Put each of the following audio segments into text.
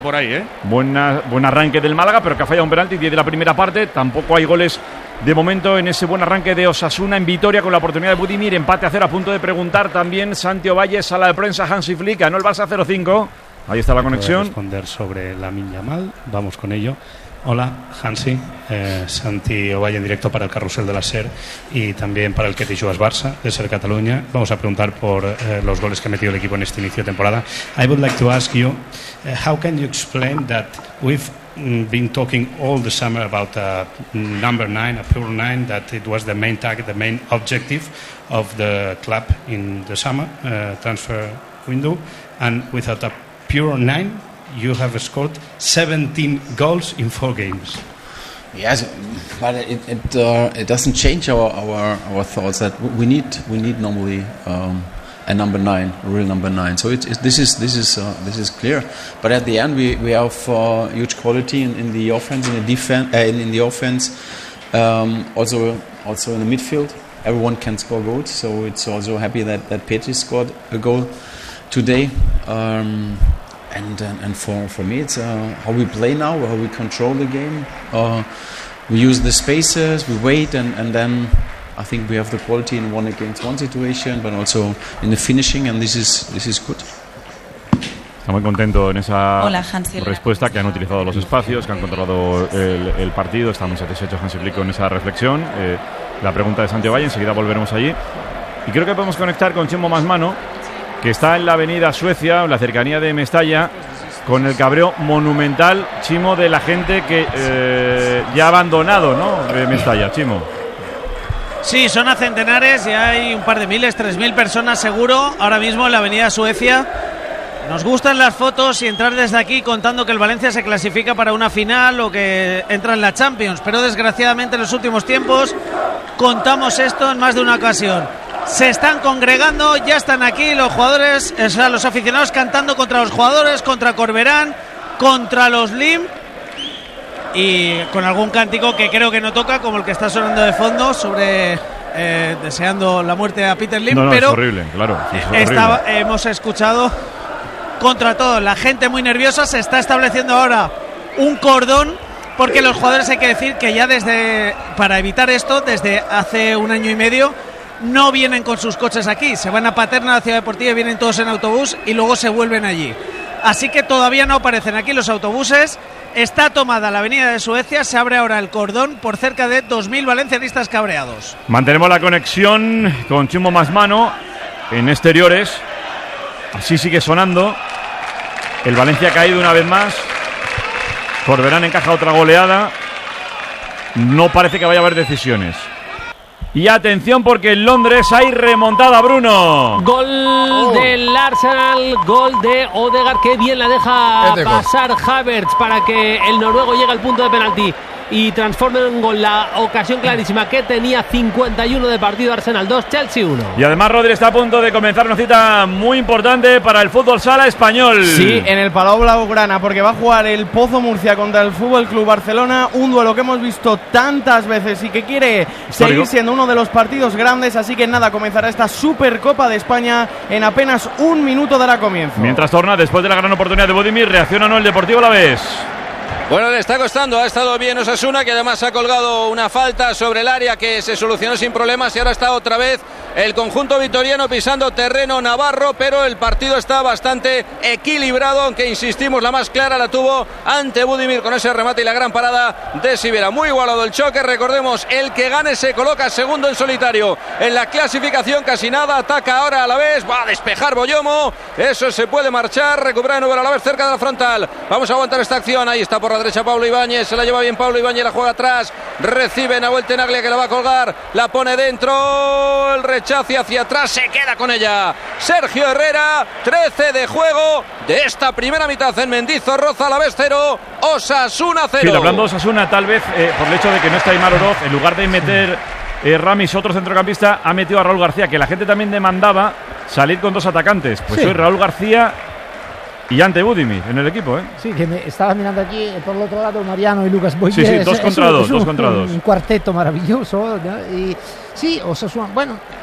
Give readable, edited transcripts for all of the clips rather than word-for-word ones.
Por ahí, buen arranque del Málaga, pero que ha fallado un penalti, 10 de la primera parte. Tampoco hay goles de momento en ese buen arranque de Osasuna en Vitoria, con la oportunidad de Budimir. Empate a 0, a punto de preguntar también Santi Ovalle, sala de prensa. Hansi Flick, ganó el Barça 0-5. Ahí está la conexión. Responder sobre Lamine Yamal, vamos con ello. Hola, Hansi, Santi Ovalle en directo para el Carrusel de la SER y también para el Que T'Hi Jugues Barça de SER Cataluña. Vamos a preguntar por los goles que ha metido el equipo en este inicio de temporada. I would like to ask you, how can you explain that we've been talking all the summer about number 9, a pure 9, that it was the main target, the main objective of the club in the summer transfer window, and without a pure 9, you have scored 17 goals in 4 games. Yes, but it doesn't change our thoughts that we need normally a number 9, a real number 9. So this is clear. But at the end, we have huge quality in the offense, in the defense, in the offense, also in the midfield. Everyone can score goals. So it's also happy that Petri scored a goal today. And for me, it's how we play now, how we control the game. We use the spaces, we wait, and then I think we have the quality in 1-against-1 situation, but also in the finishing, and this is good. Está muy contento en esa respuesta, que han utilizado los espacios, que han controlado el partido. Está muy satisfecho Hansi Flick con esa reflexión. La pregunta de Santi Ovalle, enseguida volveremos allí. Y creo que podemos conectar con Chimo Masmano, que está en la avenida Suecia, en la cercanía de Mestalla, con el cabreo monumental, Chimo, de la gente que ya ha abandonado, ¿no?, de Mestalla, Chimo. Sí, son a centenares y hay un par de miles, 3.000 personas seguro, ahora mismo en la avenida Suecia. Nos gustan las fotos y entrar desde aquí contando que el Valencia se clasifica para una final o que entra en la Champions, pero desgraciadamente en los últimos tiempos contamos esto en más de una ocasión. Se están congregando, ya están aquí los jugadores, o sea, los aficionados cantando contra los jugadores, contra Corberán, contra los Lim, y con algún cántico que creo que no toca, como el que está sonando de fondo sobre deseando la muerte a Peter Lim. No, pero es horrible, claro. Es horrible. Hemos escuchado contra todo, la gente muy nerviosa. Se está estableciendo ahora un cordón, porque los jugadores, hay que decir que ya para evitar esto, desde hace 1 año y medio, no vienen con sus coches aquí, se van a Paterna, a la Ciudad Deportiva, vienen todos en autobús y luego se vuelven allí. Así que todavía no aparecen aquí los autobuses. Está tomada la avenida de Suecia, se abre ahora el cordón por cerca de 2.000 valencianistas cabreados. Mantenemos la conexión con Chimo Masmano en exteriores. Así sigue sonando. El Valencia ha caído una vez más. Corberán encaja otra goleada. No parece que vaya a haber decisiones. Y atención, porque en Londres hay remontada, Bruno. Gol del Arsenal, gol de Odegaard, que bien la deja pasar Havertz para que el noruego llegue al punto de penalti y transforme en gol la ocasión clarísima que tenía. 51 de partido, Arsenal 2, Chelsea 1. Y además Rodri está a punto de comenzar una cita muy importante para el fútbol sala español. Sí, en el Palau Blaugrana, porque va a jugar el Pozo Murcia contra el Fútbol Club Barcelona, un duelo que hemos visto tantas veces y que quiere seguir siendo uno de los partidos grandes. Así que nada, comenzará esta Supercopa de España en apenas 1 minuto dará comienzo. Mientras torna, después de la gran oportunidad de Budimir, reacciona no el Deportivo Alavés. Bueno, le está costando, ha estado bien Osasuna, que además ha colgado una falta sobre el área que se solucionó sin problemas, y ahora está otra vez el conjunto vitoriano pisando terreno navarro, pero el partido está bastante equilibrado, aunque insistimos, la más clara la tuvo ante Budimir con ese remate y la gran parada de Sivera. Muy igualado el choque, recordemos, el que gane se coloca segundo en solitario en la clasificación, casi nada, ataca ahora Alavés, va a despejar Boyomo, eso se puede marchar, recupera de nuevo Alavés cerca de la frontal, vamos a aguantar esta acción, ahí está por la derecha Pablo Ibáñez, se la lleva bien Pablo Ibáñez, la juega atrás, recibe Nahuel Tenaglia, que la va a colgar, la pone dentro, el rechace hacia atrás, se queda con ella Sergio Herrera. 13 de juego de esta primera mitad en Mendizorroza. Alavés 0, Osasuna 0. Sí, hablando de Osasuna, tal vez por el hecho de que no está Aimar Oroz, en lugar de meter Ramis, otro centrocampista, ha metido a Raúl García, que la gente también demandaba salir con 2 atacantes. Pues hoy Raúl García y ante Budimir en el equipo, ¿eh? Sí, que me estaba mirando aquí por el otro lado, Mariano y Lucas Boyer. Sí, 2 contra 2. Un cuarteto maravilloso, ¿no? Y sí, Osasuna, bueno,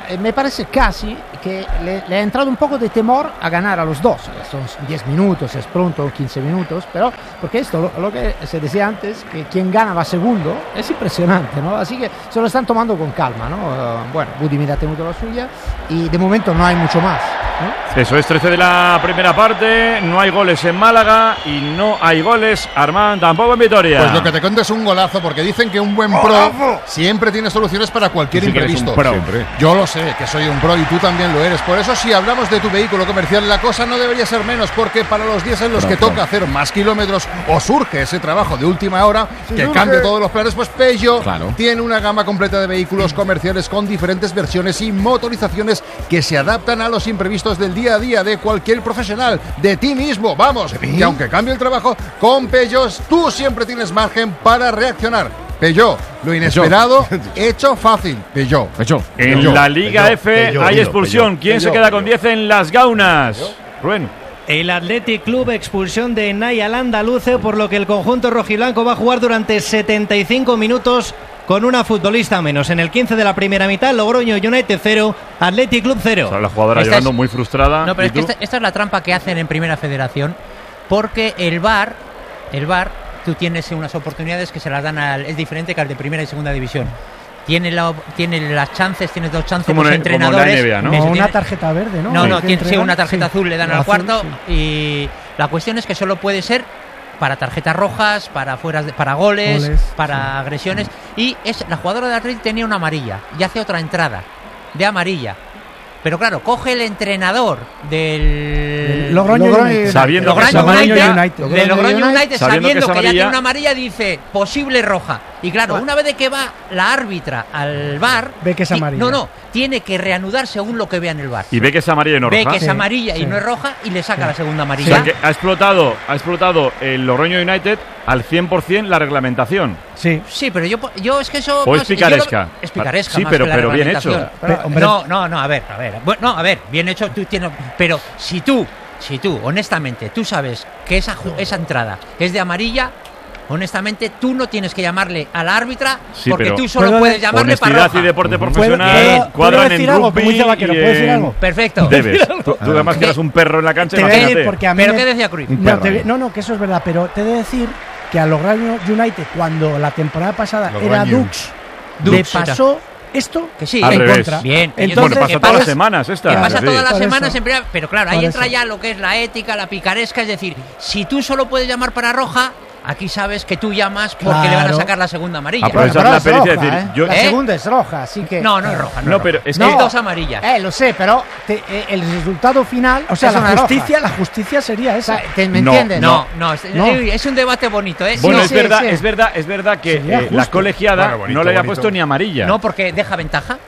me parece casi que le ha entrado un poco de temor a ganar a los dos. Son 10 minutos, es pronto, 15 minutos, pero porque esto, lo que se decía antes, que quien gana va segundo, es impresionante, ¿no? Así que se lo están tomando con calma, ¿no? Bueno, Budimir ha tenido la suya y de momento no hay mucho más, ¿no? Eso es, 13 de la primera parte, no hay goles en Málaga y no hay goles, Armand, tampoco en Vitoria. Pues lo que te cuento es un golazo, porque dicen que un buen pro siempre tiene soluciones para cualquier imprevisto. Yo lo sé, que soy un pro y tú también lo eres. Por eso, si hablamos de tu vehículo comercial, la cosa no debería ser menos, porque para los días en los que toca hacer más kilómetros o surge ese trabajo de última hora que cambie todos los planes, pues Peugeot tiene una gama completa de vehículos comerciales con diferentes versiones y motorizaciones que se adaptan a los imprevistos del día a día de cualquier profesional, de ti mismo. Vamos, que aunque cambie el trabajo, con Peugeot tú siempre tienes margen para reaccionar. Peugeot, lo inesperado, hecho fácil. Peugeot. En la Liga F hay expulsión. ¿Quién se queda con 10 en las gaunas? Rubén. El Athletic Club, expulsión de Nay al andaluce, por lo que el conjunto rojiblanco va a jugar durante 75 minutos con una futbolista menos. En el 15 de la primera mitad, Logroño United 0, Athletic Club 0. O sea, la jugadora llegando muy frustrada. No, pero es que esta es la trampa que hacen en Primera Federación, porque el VAR, tú tienes unas oportunidades que se las dan es diferente que al de Primera y Segunda División. Tiene las chances, tiene dos chances como los entrenadores. Como la NBA, ¿no? O una tarjeta verde, ¿no? No, tiene una tarjeta azul, le dan al cuarto. Sí. Y la cuestión es que solo puede ser para tarjetas rojas, para goles, para agresiones. Y la jugadora de Atlético tenía una amarilla y hace otra entrada de amarilla. Pero claro, coge el entrenador del Logroño United, sabiendo que ya tiene una amarilla, dice posible roja. Y claro, una vez de que va la árbitra al VAR, ve que es amarilla. Tiene que reanudar según lo que vea en el VAR. Y ve que es amarilla y no roja. Ve que es amarilla y no es roja y le saca la segunda amarilla. O sea que ha explotado el Logroño United al 100% la reglamentación. Sí, pero yo es que eso... O es picaresca. Es picaresca. Sí, pero bien hecho. No, a ver. Bueno, a ver, bien hecho, tú tienes... Pero si tú, honestamente, tú sabes que esa entrada es de amarilla, honestamente, tú no tienes que llamarle a la árbitra, porque tú solo puedes llamarle para roja. Honestidad y deporte profesional cuadran en rugby. ¿Puedo decir algo? Perfecto. Debes. Tú además que eras un perro en la cancha, imagínate. ¿Pero qué decía Cruyff? No, que eso es verdad, pero te he de decir que a Logroño United, cuando la temporada pasada era Dux, le pasó esto que sí, en contra. Bien. Entonces, pasa todas las semanas esta. Que pasa todas las semanas en primera, pero claro, ahí entra ya lo que es la ética, la picaresca, es decir, si tú solo puedes llamar para roja, aquí sabes que tú llamas porque le van a sacar la segunda amarilla. Aprovechar la pericia, es decir, la segunda es roja, así que... No es roja. No, pero es que hay dos amarillas. Lo sé, pero el resultado final, o sea, la justicia sería esa. O sea, ¿me entiendes? No, es un debate bonito, ¿eh? Bueno, es verdad que la colegiada no le haya puesto ni amarilla. No, porque deja ventaja.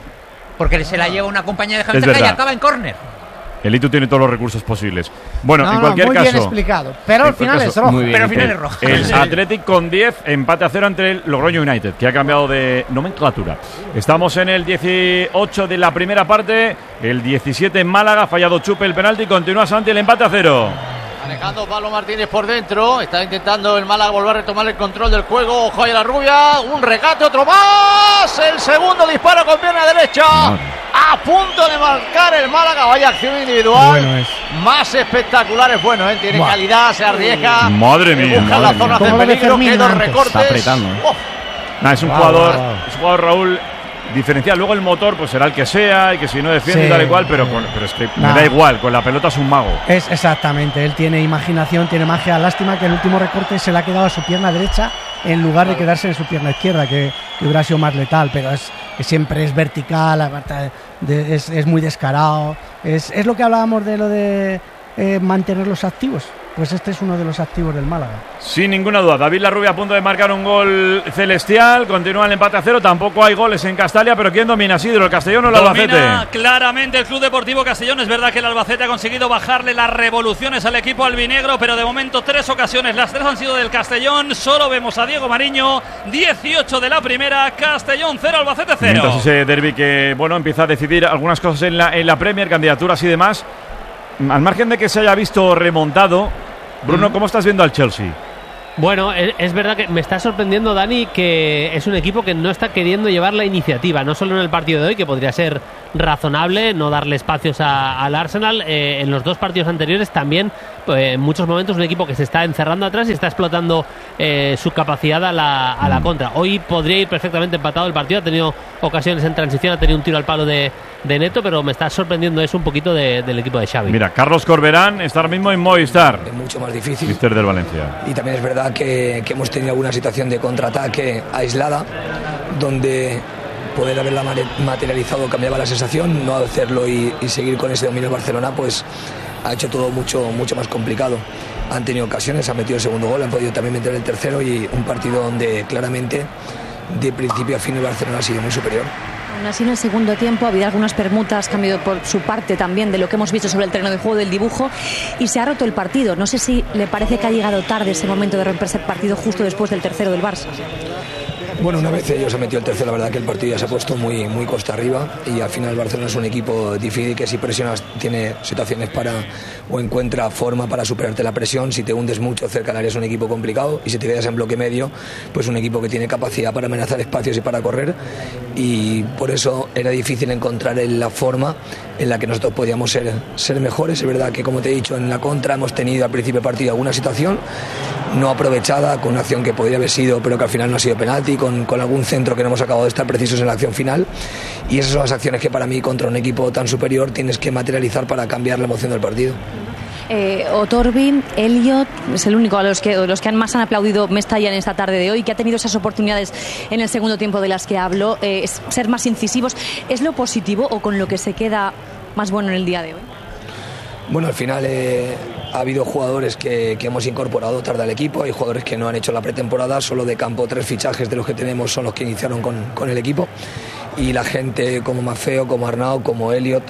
Porque se la lleva una compañía, deja ventaja y acaba en córner. El Itu tiene todos los recursos posibles. Bueno, en cualquier muy caso... bien explicado. Pero al final es roja. Pero al final es roja. El Athletic con 10, empate a 0 ante el Logroño United, que ha cambiado de nomenclatura. Estamos en el 18 de la primera parte. El 17 en Málaga, ha fallado Chupe el penalti. Continúa Santi el empate a 0. Manejando Pablo Martínez por dentro. Está intentando el Málaga volver a retomar el control del juego. Ojo ahí a la rubia. Un regate, otro más. El segundo disparo con pierna derecha. A punto de marcar el Málaga. Vaya acción individual. Más espectacular es bueno, ¿eh? Tiene calidad, se arriesga. Madre mía. Busca las zonas de peligro, que dos recortes. Está apretando, es un jugador, Raúl, diferencial. Luego el motor pues será el que sea y que si no defiende y tal igual, pero es que me da igual, con la pelota es un mago. Es exactamente, él tiene imaginación, tiene magia. Lástima que el último recorte se le ha quedado a su pierna derecha en lugar de quedarse en su pierna izquierda, que hubiera sido más letal, pero que siempre es vertical, es muy descarado. Es lo que hablábamos de lo de mantenerlos activos. Pues este es uno de los activos del Málaga. Sin ninguna duda. David Larrubia a punto de marcar un gol celestial. Continúa el empate a 0. Tampoco hay goles en Castalia, pero ¿quién domina? Isidro, ¿el Castellón o el Albacete? Domina claramente el Club Deportivo Castellón. Es verdad que el Albacete ha conseguido bajarle las revoluciones al equipo albinegro, pero de momento 3 ocasiones. Las 3 han sido del Castellón. Solo vemos a Diego Mariño. 18 de la primera. Castellón 0, Albacete 0. Mientras ese derbi que empieza a decidir algunas cosas en la Premier, candidaturas y demás. Al margen de que se haya visto remontado, Bruno, ¿cómo estás viendo al Chelsea? Bueno, es verdad que me está sorprendiendo, Dani, que es un equipo que no está queriendo llevar la iniciativa, no solo en el partido de hoy, que podría ser razonable no darle espacios al Arsenal. En los 2 partidos anteriores también, en muchos momentos, un equipo que se está encerrando atrás y está explotando su capacidad a la contra. Hoy podría ir perfectamente empatado el partido, ha tenido ocasiones en transición, ha tenido un tiro al palo de Neto, pero me está sorprendiendo eso un poquito del equipo de Xavi. Mira, Carlos Corberán está ahora mismo en Movistar. Es mucho más difícil. Mister del Valencia. Y también es verdad que hemos tenido alguna situación de contraataque aislada, donde poder haberla materializado cambiaba la sensación, no hacerlo y seguir con ese dominio de Barcelona, pues ha hecho todo mucho más complicado. Han tenido ocasiones, han metido el segundo gol, han podido también meter el tercero, y un partido donde claramente de principio a fin el Barcelona ha sido muy superior. Aún así, en el segundo tiempo ha habido algunas permutas, cambio por su parte también de lo que hemos visto sobre el terreno de juego, del dibujo, y se ha roto el partido. No sé si le parece que ha llegado tarde ese momento de romperse el partido justo después del tercero del Barça. Bueno, una vez ellos han metido el tercero, la verdad que el partido ya se ha puesto muy costa arriba, y al final el Barcelona es un equipo difícil que si presionas tiene situaciones o encuentra forma para superarte la presión. Si te hundes mucho cerca del área es un equipo complicado, y si te quedas en bloque medio, pues un equipo que tiene capacidad para amenazar espacios y para correr, y por eso era difícil encontrar la forma en la que nosotros podíamos ser mejores. Es verdad que, como te he dicho, en la contra hemos tenido al principio del partido alguna situación no aprovechada, con una acción que podría haber sido, pero que al final no ha sido penalti, con algún centro que no hemos acabado de estar precisos en la acción final, y esas son las acciones que para mí contra un equipo tan superior tienes que materializar para cambiar la emoción del partido. Otorbi, Elliot, es el único a los que más han aplaudido Mestalla en esta tarde de hoy, que ha tenido esas oportunidades en el segundo tiempo de las que hablo, ser más incisivos. ¿Es lo positivo o con lo que se queda más bueno en el día de hoy? Bueno, al final ha habido jugadores que hemos incorporado tarde al equipo, hay jugadores que no han hecho la pretemporada, solo de campo 3 fichajes de los que tenemos son los que iniciaron con el equipo, y la gente como Maffeo, como Arnau, como Elliot,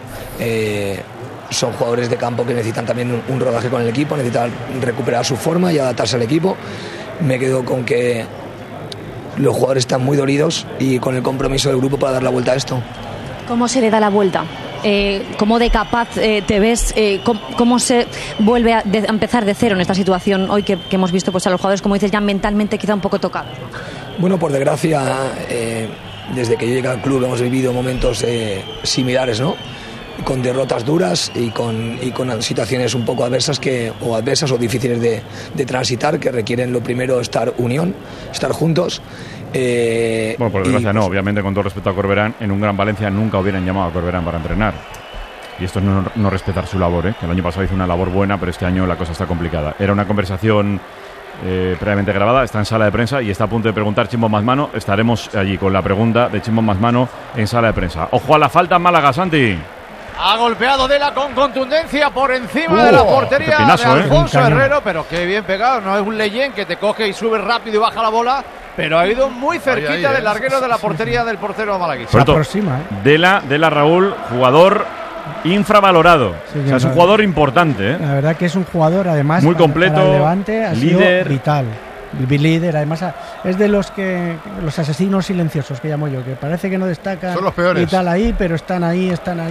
son jugadores de campo que necesitan también un rodaje con el equipo, necesitan recuperar su forma y adaptarse al equipo. Me quedo con que los jugadores están muy dolidos y con el compromiso del grupo para dar la vuelta a esto. ¿Cómo se le da la vuelta? ¿Cómo de capaz te ves? ¿Cómo se vuelve a empezar de cero en esta situación hoy que hemos visto pues a los jugadores, como dices, ya mentalmente quizá un poco tocados? Bueno, por desgracia, desde que yo llegué al club hemos vivido momentos similares, ¿no? Con derrotas duras y con situaciones un poco adversas o difíciles de transitar, que requieren lo primero estar juntos. Bueno, por desgracia no, obviamente, con todo respeto a Corberán, en un Gran Valencia nunca hubieran llamado a Corberán para entrenar. Y esto es no respetar su labor, que el año pasado hizo una labor buena, pero este año la cosa está complicada. Era una conversación previamente grabada, está en sala de prensa y está a punto de preguntar Chimbo Masmano. Estaremos allí con la pregunta de Chimbo Masmano en sala de prensa. Ojo a la falta en Málaga, Santi. Ha golpeado Dela con contundencia por encima de la portería de Alfonso Herrero, pero qué bien pegado. No es un Leyen que te coge y sube rápido y baja la bola, pero ha ido muy cerquita del larguero de la portería del portero malaguista. Se aproxima, Dela Raúl, jugador infravalorado. Sí, o sea, es un jugador importante. La verdad que es un jugador, además, muy completo, para el Levante, ha líder, sido vital. Líder, además es de los asesinos silenciosos que llamo yo, que parece que no destacan, son los peores y tal ahí, pero están ahí,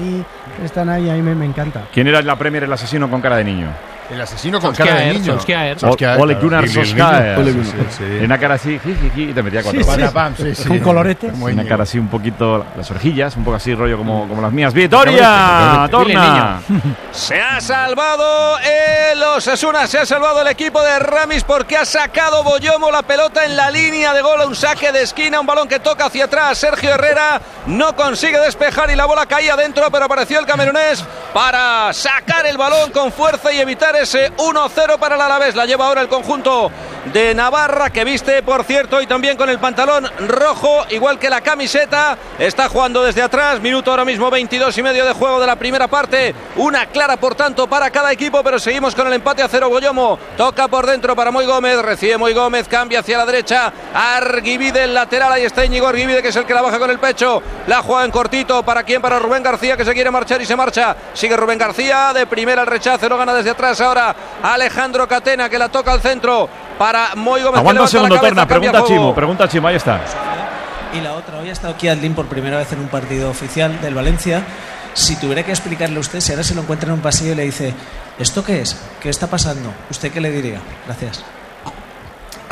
a mí me encanta. ¿Quién era en la Premier el asesino con cara de niño? El asesino con cara de niño. Ole Gunnar Solskjaer. Una cara así, y te metía 4 balas. Con colorete. Una cara así un poquito, las orejillas, un poco así rollo como las mías. ¡Vitoria! ¡Torna! Se ha salvado el Osasuna, se ha salvado el equipo de Ramis, porque ha sacado Boyomo la pelota en la línea de gol, un saque de esquina, un balón que toca hacia atrás. Sergio Herrera no consigue despejar y la bola caía dentro, pero apareció el camerunés para sacar el balón con fuerza y evitar ese 1-0 para el Alavés. La lleva ahora el conjunto de Navarra, que viste, por cierto, y también con el pantalón rojo, igual que la camiseta. Está jugando desde atrás, minuto ahora mismo 22 y medio de juego de la primera parte. Una clara, por tanto, para cada equipo, pero seguimos con el empate a 0. Boyomo toca por dentro para Moy Gómez, recibe Moy Gómez, cambia hacia la derecha, Arguibide el lateral, ahí está Íñigo Arguibide, que es el que la baja con el pecho, la juega en cortito, ¿para quién? Para Rubén García, que se quiere marchar y se marcha, sigue Rubén García, de primera el rechazo, lo gana desde atrás ahora Alejandro Catena, que la toca al centro para Moy Gómez. Aguanta un segundo, Torna, pregunta Chimo, ahí está. Y la otra, hoy ha estado Kiadlin por primera vez en un partido oficial del Valencia. Si tuviera que explicarle a usted, si ahora se lo encuentra en un pasillo y le dice, ¿esto qué es? ¿Qué está pasando? ¿Usted qué le diría? Gracias.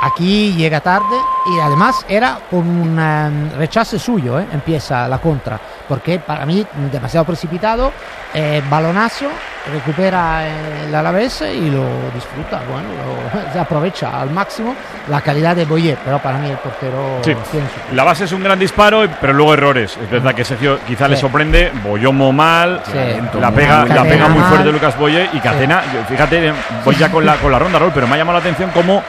aquí llega tarde y además era un rechazo suyo, empieza la contra, porque para mí demasiado precipitado, balonazo, recupera el Alavés y lo disfruta, bueno, se aprovecha al máximo la calidad de Boyer, pero para mí el portero tiene su... La base es un gran disparo, pero luego errores. Es verdad que Sergio quizá le sorprende, Boyomo mal, la pega muy fuerte Lucas Boyer y Cacena, fíjate, voy ya con la ronda, Raúl, pero me ha llamado la atención cómo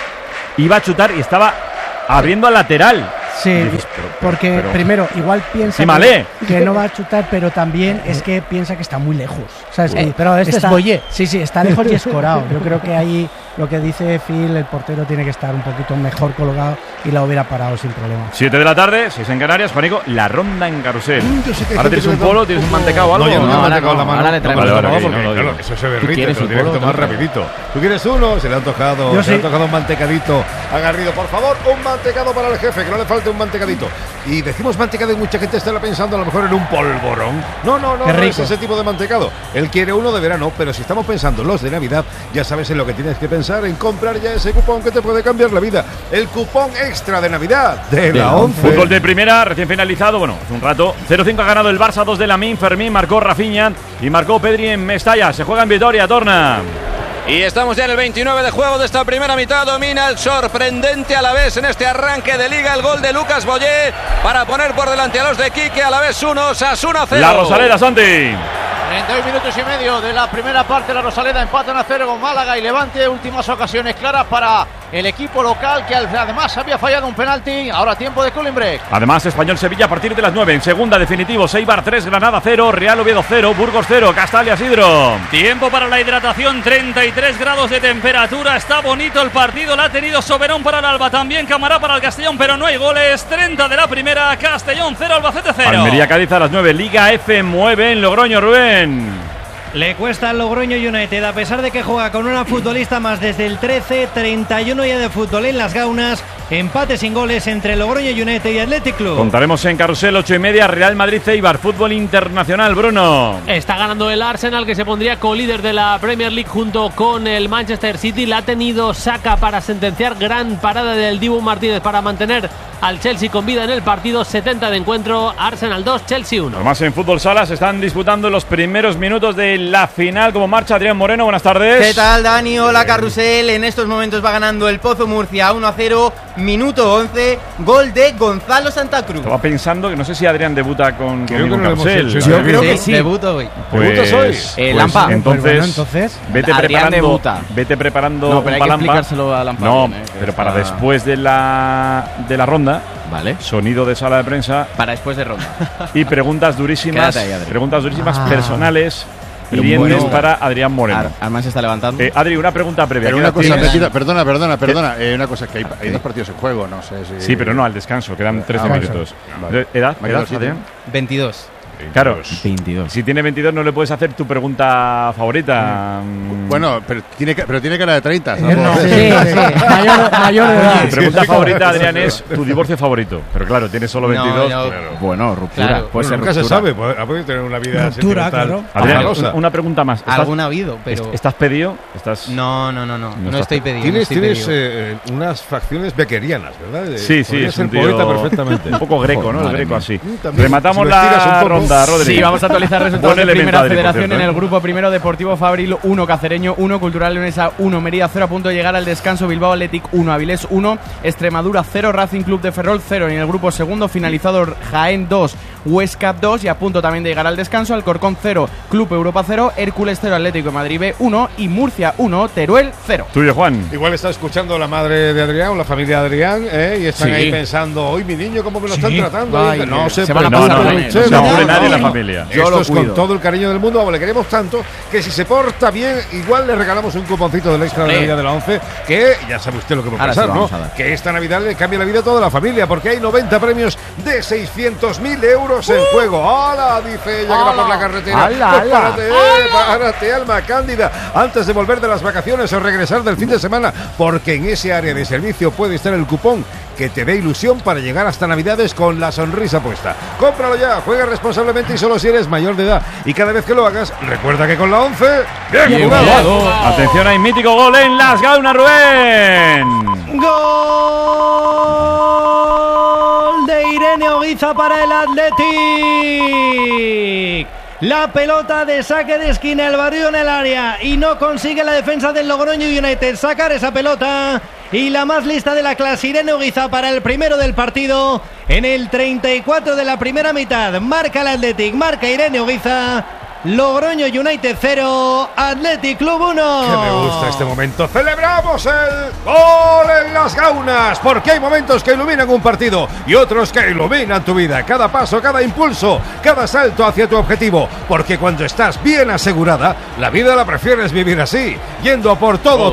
iba a chutar y estaba abriendo al lateral. Sí, porque primero igual piensa que no va a chutar, pero también es que piensa que está muy lejos, ¿sabes? Pero es Boyer. Sí, está lejos y escorado. Yo creo que ahí lo que dice Phil, el portero tiene que estar un poquito mejor colocado y la hubiera parado sin problema. 7 de la tarde, 6 en Canarias, Juanico, la ronda en carrusel. Ahora tienes un polo, tienes un mantecado o algo. No, yo no tengo mantecado en la mano. Ahora le traemos claro, eso se derrite, pero tiene que tomar rapidito. ¿Tú quieres uno? Se le ha antojado un mantecadito a Garrido. Por favor, un mantecado para el jefe, que no le falte un mantecadito. Y decimos mantecado y mucha gente estará pensando a lo mejor en un polvorón. No es ese tipo de mantecado. Él quiere uno de verano, pero si estamos pensando en los de Navidad, ya sabes en lo que tienes que pensar, en comprar ya ese cupón que te puede cambiar la vida. El cupón extra de Navidad de la 11. Fútbol de primera, recién finalizado, bueno, hace un rato. 0-5 ha ganado el Barça, 2 de Lamine, Fermín, marcó Rafinha y marcó Pedri en Mestalla. Se juega en Vitoria, Torna. Y estamos ya en el 29 de juego de esta primera mitad. Domina el sorprendente Alavés en este arranque de liga. El gol de Lucas Boyer para poner por delante a los de Quique. Alavés 1, Osasuna 0. La Rosaleda, Santi. 32 minutos y medio de la primera parte. La Rosaleda empatan a 0 con Málaga y Levante. Últimas ocasiones claras para el equipo local, que además había fallado un penalti. Ahora tiempo de cooling break. Además, Español-Sevilla a partir de las 9. En segunda, definitivo, Eibar 3, Granada 0, Real Oviedo 0, Burgos 0, Castalia Sidro. Tiempo para la hidratación, 33 grados de temperatura. Está bonito el partido, la ha tenido Soberón para el Alba, también Camará para el Castellón, pero no hay goles. 30 de la primera, Castellón 0, Albacete 0. Almería-Cádiz a las 9, Liga F mueve en Logroño, Rubén. Le cuesta al Logroño United, a pesar de que juega con una futbolista más desde el 13, 31 ya de fútbol en las gaunas, empate sin goles entre Logroño United y Athletic Club. Contaremos en carrusel 8:30, Real Madrid-Eibar, fútbol internacional, Bruno. Está ganando el Arsenal, que se pondría co-líder de la Premier League junto con el Manchester City. La ha tenido Saka para sentenciar, gran parada del Dibu Martínez para mantener al Chelsea con vida en el partido. 70 de encuentro, Arsenal 2, Chelsea 1. Además, en fútbol sala se están disputando los primeros minutos de la final. Como marcha Adrián Moreno, buenas tardes. ¿Qué tal, Dani? Hola, carrusel. En estos momentos va ganando el Pozo Murcia 1-0, minuto 11, gol de Gonzalo Santa Cruz. Estaba pensando que no sé si Adrián debuta con carrusel. Yo creo que sí. Debuto hoy. Pues Lampa. Entonces, vete preparando no, pero hay que explicárselo a Lampa. No, pero para después de la ronda. Vale. Sonido de sala de prensa. Para después de ronda. Y preguntas durísimas. Personales. Hirientes para Adrián Moreno. Además se está levantando. Adri, una pregunta previa. Pero una cosa, perdona. Una cosa, que hay 2 partidos en juego, no sé si... Sí, pero no, al descanso, quedan 13 minutos. Vale. ¿Edad, Adrián? 22. Claro, 22. Si tiene 22 no le puedes hacer tu pregunta favorita. Bueno, pero tiene cara de 30. Sí. Mayor de edad. Tu pregunta favorita, Adrián, es tu divorcio favorito. Pero claro, tienes solo 22. Claro. Bueno, ruptura. Claro. Puede ser nunca ruptura. Se sabe, puede tener una vida ruptura, claro. Adrián, una pregunta más. Alguna ha habido, pero... ¿Estás pedido? No estoy pedido. Tienes unas facciones beckerianas, ¿verdad? Sí, es un tío poeta perfectamente. Un poco greco, ¿no? El greco así. Rematamos la ronda. Rodri. Sí, vamos a actualizar resultados de Primera Federación en el grupo primero. Deportivo Fabril 1, Cacereño 1, Cultural Leonesa 1, Mérida 0, a punto de llegar al descanso. Bilbao Athletic 1, Avilés 1, Extremadura 0, Racing Club de Ferrol 0. En el grupo segundo finalizado, Jaén 2, Huesca 2, y a punto también de llegar al descanso. Alcorcón 0, Club Europa 0, Hércules 0, Atlético de Madrid B 1 y Murcia 1, Teruel 0. Tuyo, Juan. Igual está escuchando la madre de Adrián o la familia de Adrián, y están ahí pensando, hoy mi niño, ¿cómo me lo están tratando? Ay, no se van a pasar no nadie en la familia. Esto es con todo el cariño del mundo, le queremos tanto que si se porta bien, igual le regalamos un cuponcito del extra de Navidad de la 11, que ya sabe usted lo que va a pasar, ¿no? Que esta Navidad le cambia la vida a toda la familia, porque hay 90 premios de 600.000 € euros en juego. ¡Hala! Dice ella que va por la carretera. ¡Hala! Párate, alma cándida, antes de volver de las vacaciones o regresar del fin de semana, porque en ese área de servicio puede estar el cupón que te dé ilusión para llegar hasta Navidades con la sonrisa puesta. Cómpralo ya, juega responsablemente y solo si eres mayor de edad. Y cada vez que lo hagas, recuerda que con la 11, ¡bien jugado! Atención, hay mítico gol en Las Gaunas, Rubén. Gol de Irene Oguiza para el Athletic. La pelota de saque de esquina, el barrio en el área, y no consigue la defensa del Logroño United sacar esa pelota. Y la más lista de la clase, Irene Oguiza, para el primero del partido. En el 34 de la primera mitad, marca el Athletic, marca Irene Oguiza. Logroño United 0, Athletic Club 1. Que me gusta este momento. Celebramos el gol en Las Gaunas, porque hay momentos que iluminan un partido y otros que iluminan tu vida. Cada paso, cada impulso, cada salto hacia tu objetivo, porque cuando estás bien asegurada, la vida la prefieres vivir así, yendo por todo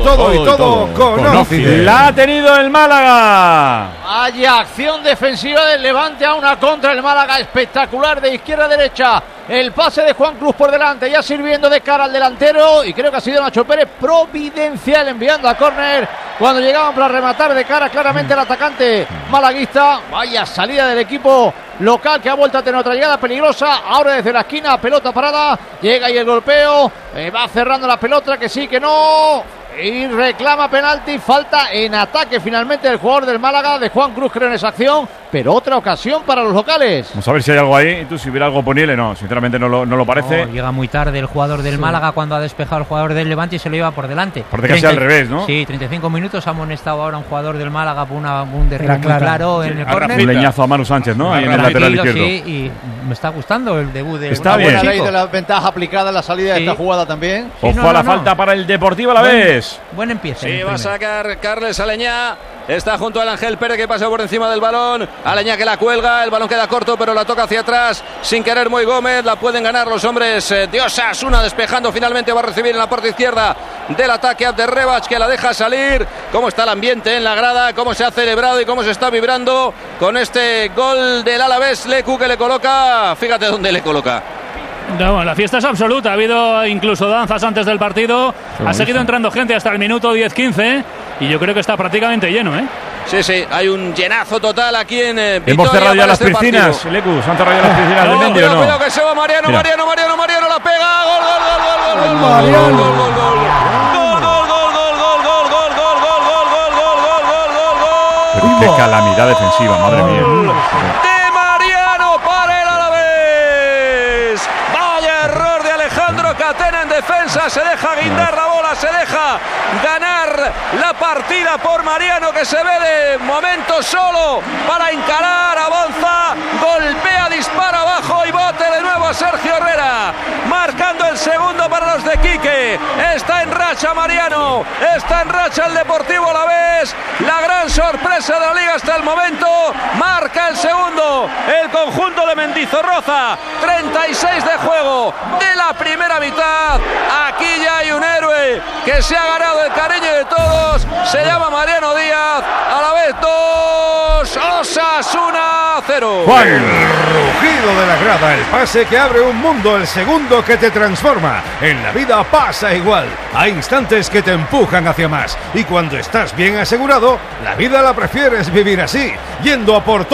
con Occident. La ha tenido el Málaga. Hay acción defensiva del Levante a una contra el Málaga, espectacular, de izquierda a derecha. El pase de Juan Cruz por delante, ya sirviendo de cara al delantero, y creo que ha sido Nacho Pérez providencial enviando a córner cuando llegaban para rematar de cara claramente al atacante malaguista. Vaya salida del equipo local, que ha vuelto a tener otra llegada peligrosa. Ahora desde la esquina, pelota parada, llega ahí el golpeo, va cerrando la pelota, que sí, que no, y reclama penalti. Falta en ataque finalmente del jugador del Málaga, de Juan Cruz, creo, en esa acción, pero otra ocasión para los locales. Vamos a ver si hay algo ahí. Tú, si hubiera algo, ponible. No, sinceramente no lo parece. No, llega muy tarde el jugador del Málaga cuando ha despejado el jugador del Levante y se lo lleva por delante. Parece casi al revés, ¿no? Sí, 35 minutos. Ha amonestado ahora un jugador del Málaga por un derribo muy claro en el córner. Un leñazo a Manu Sánchez, ¿no? Ahí en el lateral izquierdo. Sí, y me está gustando el debut de... Está bien. Buena ley de la ventaja aplicada en la salida de esta jugada también. Ojo a la falta para el Deportivo Alavés. Buen empiezo. Sí, va a sacar Carles Aleñá. Está junto al Ángel Pérez, que pasa por encima del balón. Aleñá que la cuelga, el balón queda corto, pero la toca hacia atrás sin querer Moy Gómez. La pueden ganar los hombres de Osasuna, despejando finalmente. Va a recibir en la parte izquierda del ataque a Derrebach, que la deja salir. Cómo está el ambiente en la grada, cómo se ha celebrado y cómo se está vibrando con este gol del Alavés. Lecu, que le coloca, fíjate dónde le coloca. No, la fiesta es absoluta. Ha habido incluso danzas antes del partido. Ha seguido entrando gente hasta el minuto 10-15 y yo creo que está prácticamente lleno, ¿eh? Sí, sí, hay un llenazo total aquí en Vitoria. Hemos cerrado ya las piscinas, Lecu. ¿Se han cerrado ya las piscinas del Mendy o no? Cuidado que se va Mariano, Mariano la pega. Gol. Qué calamidad defensiva, madre mía. De Mariano para el Alavés. Vaya error de Alejandro Catena en defensa. Se deja guindar la bola, se deja ganar la partida por Mariano, que se ve de momento solo para encarar, avanza, golpea, dispara abajo y bote de nuevo a Sergio Herrera, marcando el segundo para los de Quique. Está en racha Mariano, está en racha el Deportivo Alavés, la gran sorpresa de la liga hasta el momento. Marca el segundo el conjunto de Mendizorroza. 36 de juego de la primera mitad. Aquí ya hay un héroe que se ha ganado el cariño de todos. Se llama Mariano Díaz. Alavés 2, Osasuna 0. Juan. El rugido de la grada, el pase que abre un mundo, el segundo que te transforma. En la vida pasa igual. Hay instantes que te empujan hacia más. Y cuando estás bien asegurado, la vida la prefieres vivir así, yendo a por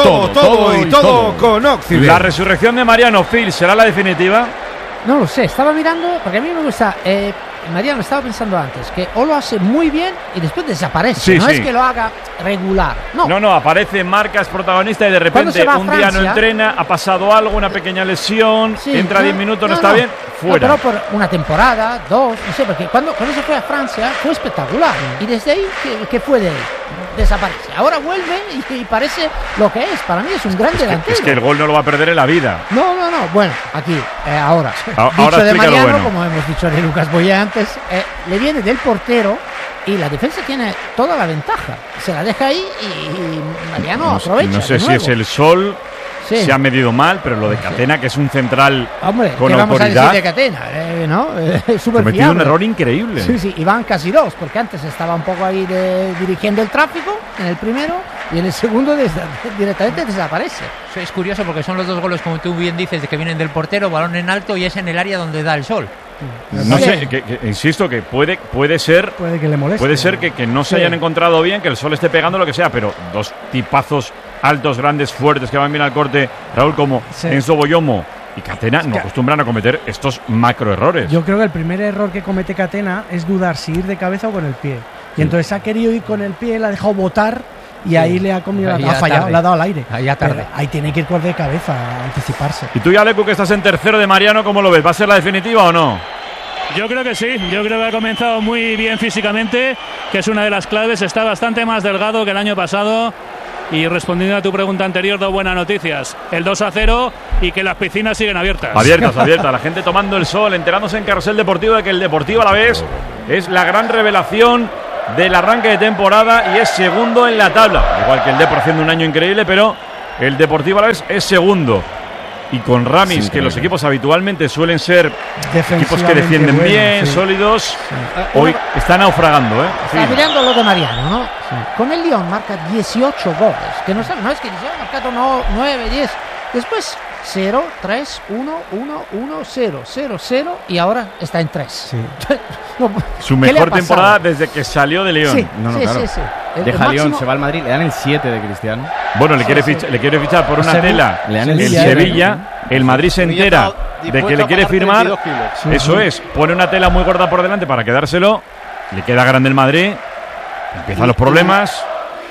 todo con Occident. La resurrección de Mariano, Phil, ¿será la definitiva? No lo sé, estaba mirando, porque a mí me gusta... Mariano, estaba pensando antes que o lo hace muy bien y después desaparece. Es que lo haga regular. No, aparece, marca, es protagonista y de repente un día no entrena, ha pasado algo, una pequeña lesión, entra 10 minutos, no está bien, fuera. Pero por una temporada, 2, no sé, porque cuando se fue a Francia fue espectacular. Y desde ahí, ¿qué fue de él? Desaparece. Ahora vuelve y parece lo que es. Para mí es un gran delantero. Es que el gol no lo va a perder en la vida. No. Bueno, aquí, ahora. Ahora dicho de Mariano, como hemos dicho de Lucas Boyé antes, le viene del portero y la defensa tiene toda la ventaja. Se la deja ahí y Mariano aprovecha. No sé si es el sol. Se ha medido mal, pero lo de Catena, que es un central con ¿qué autoridad. Vamos a decir de Catena? Súper ha cometido un error increíble. Sí, y van casi 2, porque antes estaba un poco ahí dirigiendo el tráfico en el primero y en el segundo directamente desaparece. Es curioso porque son los 2 goles, como tú bien dices, de que vienen del portero, balón en alto y es en el área donde da el sol. No sé, insisto que puede ser que le moleste, puede ser que no se hayan encontrado bien, que el sol esté pegando lo que sea, pero 2 tipazos altos, grandes, fuertes que van bien al corte, Raúl, como Enzo Boyomo y Catena, no acostumbran a cometer estos macroerrores. Yo creo que el primer error que comete Catena es dudar si ir de cabeza o con el pie. Y entonces ha querido ir con el pie, le ha dejado botar y ahí le ha comido, ha fallado, le ha dado al aire. Ahí ya tarde. Ahí tiene que ir de cabeza, anticiparse. Y tú, Alecu, que estás en tercero de Mariano, ¿cómo lo ves? ¿Va a ser la definitiva o no? Yo creo que sí, yo creo que ha comenzado muy bien físicamente, que es una de las claves, está bastante más delgado que el año pasado. Y respondiendo a tu pregunta anterior, 2 buenas noticias: el 2-0 y que las piscinas siguen abiertas. Abiertas. La gente tomando el sol, enterándose en Carrusel Deportivo de que el Deportivo Alavés es la gran revelación del arranque de temporada y es segundo en la tabla. Igual que el Depor haciendo un año increíble, pero el Deportivo Alavés es segundo. Y con Ramis, que los equipos habitualmente suelen ser equipos que defienden bien, sólidos, hoy está naufragando. Está mirando lo de Mariano, ¿no? Sí. Con el Lyon marca 18 goles. Que no es que ha marcado 9, 10. Después 0, 3, 1, 1, 1, 0, 0, 0 y ahora está en 3. Sí. Su mejor temporada desde que salió de Lyon. Sí, sí. Deja Lyon, se va al Madrid, le dan el 7 de Cristiano. Bueno, le quiere fichar por una tela le dan el Sevilla. El Madrid se entera de que le quiere firmar. Eso es, pone una tela muy gorda por delante para quedárselo. Le queda grande el Madrid. Empiezan los problemas.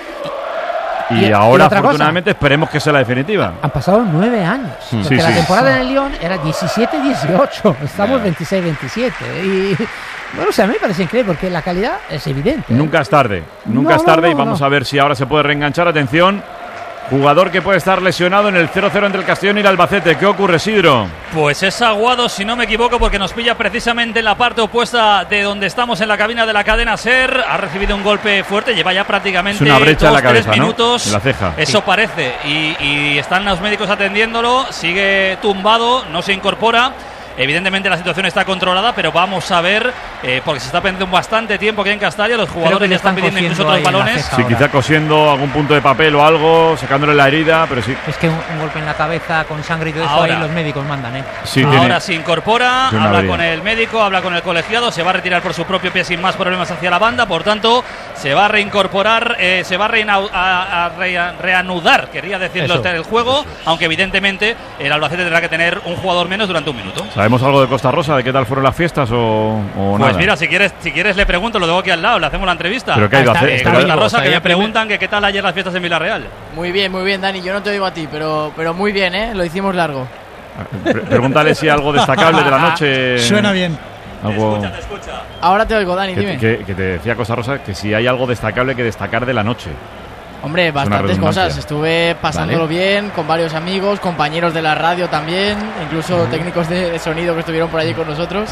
Y ahora, afortunadamente, esperemos que sea la definitiva. Han pasado 9 años. Porque la temporada en el Lyon era 17-18. Estamos 26-27. Y bueno, a mí me parece increíble porque la calidad es evidente. Nunca es tarde. Y vamos a ver si ahora se puede reenganchar. Atención. Jugador que puede estar lesionado en el 0-0 entre el Castellón y el Albacete. ¿Qué ocurre, Sidro? Pues es Aguado, si no me equivoco, porque nos pilla precisamente en la parte opuesta de donde estamos en la cabina de la cadena SER. Ha recibido un golpe fuerte, lleva ya prácticamente 2-3 minutos. En la ceja. Eso parece. Y están los médicos atendiéndolo. Sigue tumbado, no se incorpora. Evidentemente la situación está controlada, pero vamos a ver, porque se está perdiendo bastante tiempo aquí en Castalia. Los jugadores ya están pidiendo incluso otros balones. Sí, quizá cosiendo algún punto de papel o algo, sacándole la herida, pero sí. Es que un golpe en la cabeza con sangre y todo eso, ahí los médicos mandan, Sí, ahora se incorpora, habla con el médico, habla con el colegiado, se va a retirar por su propio pie sin más problemas hacia la banda, por tanto, se va a reincorporar, se va a reanudar, quería decirlo, el juego, aunque evidentemente el Albacete tendrá que tener un jugador menos durante un minuto. ¿Sabemos algo de Costa Rosa? ¿De qué tal fueron las fiestas o pues nada? Pues mira, si quieres le pregunto, lo tengo aquí al lado, le hacemos la entrevista. ¿Pero qué ha ido a hacer? Costa Rosa, que me preguntan que qué tal ayer las fiestas en Villarreal. Muy bien, Dani, yo no te digo a ti, pero muy bien, lo hicimos largo. Pregúntale si algo destacable de la noche. Suena bien. Algo... Te escucha. Ahora te oigo, Dani, dime. Que te decía Costa Rosa que si hay algo destacable que destacar de la noche. Hombre, bastantes cosas. Estuve pasándolo bien con varios amigos, compañeros de la radio también, incluso técnicos de sonido que estuvieron por allí con nosotros.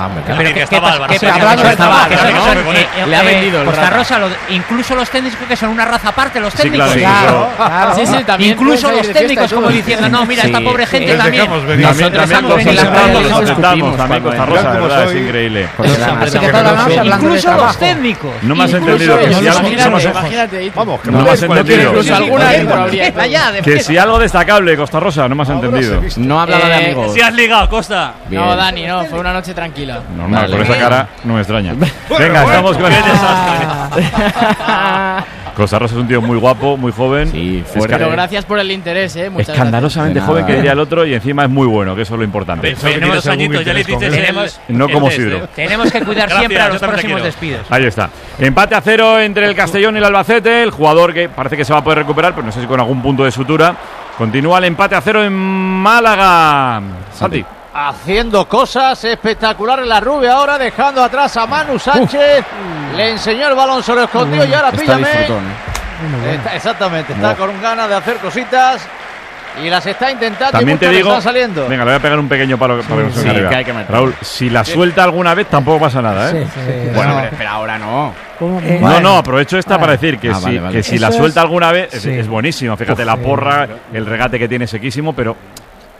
Le ha vendido Costa Rosa, incluso los técnicos que son una raza aparte, los técnicos. Claro. Sí, también incluso los técnicos como diciendo, no, mira, esta pobre gente también. Nosotros también Costa Rosa, de verdad, es increíble. Incluso los técnicos. No me has entendido. Imagínate. Vamos, que no me has entendido. Que si algo destacable, Costa Rosa, no me has entendido. No hablaba de amigos. Si has ligado, Costa. Bien. No, Dani, no, fue una noche tranquila. Normal, por esa cara no me extraña. Venga, estamos con el desastre. Costa Rosa es un tío muy guapo, muy joven. Sí, fuerte. Pero gracias por el interés, muchas escandalosamente joven, que diría el otro, y encima es muy bueno, que eso es lo importante. Tenemos 2 añitos, ya le hiciste no como Sidro. Tenemos que cuidar siempre a los próximos despidos. Ahí está. Empate a 0 entre el Castellón y el Albacete. El jugador que parece que se va a poder recuperar, pero no sé si con algún punto de sutura. Continúa el empate a 0 en Málaga. Santi. Haciendo cosas espectaculares la Rubia ahora, dejando atrás a Manu Sánchez. Le enseñó el balón, se lo escondió y ahora píllame. Exactamente, está con ganas de hacer cositas y las está intentando. También y te digo, están saliendo. Venga, le voy a pegar un pequeño palo para que no se cargue. Raúl, si la suelta alguna vez tampoco pasa nada, Bueno, pero ahora no. No, aprovecho esta para decir que si la suelta alguna vez es buenísima. Fíjate la porra, el regate que tiene sequísimo, pero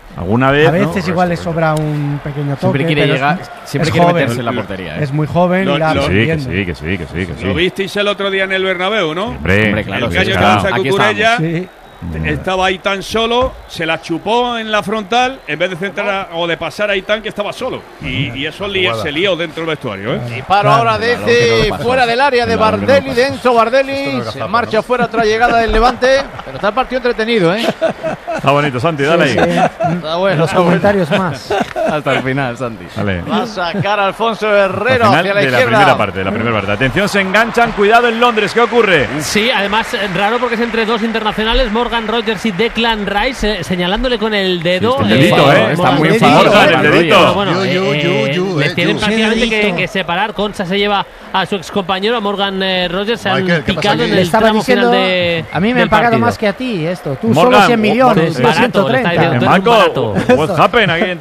Alguna vez, a veces igual le sobra un pequeño toque. Siempre quiere llegar, siempre quiere meterse en la portería. Es muy joven y la que sí. Lo visteis el otro día en el Bernabéu, ¿no? Hombre, claro. El Cayo Cansa Cucurella estaba Aitán solo, se la chupó en la frontal en vez de centrar o de pasar a Aitán, que estaba solo. Y eso se lió dentro del vestuario. Disparo ahora desde fuera del área de Bardelli, dentro Bardelli, se marcha fuera otra llegada del Levante, pero está el partido entretenido, Está bonito, Santi, dale ahí. Está bueno. Los comentarios más. Hasta el final, Santi. Dale. Va a sacar a Alfonso Herrero hacia la izquierda. La primera parte. Atención, se enganchan, cuidado en Londres, ¿qué ocurre? Sí, además, raro porque es entre dos internacionales, Morgan Rogers y Declan Rice, señalándole con el dedo. Sí, el dedito, está muy enfadado. Morgan, el dedito. Bueno, les tienen prácticamente que separar. Concha se lleva a su excompañero, a Morgan Rogers, se han picado en el tramo final de. A mí me han pagado más que a ti esto. Tú Morgan, solo 100 millones, 130. Marco, what happened aquí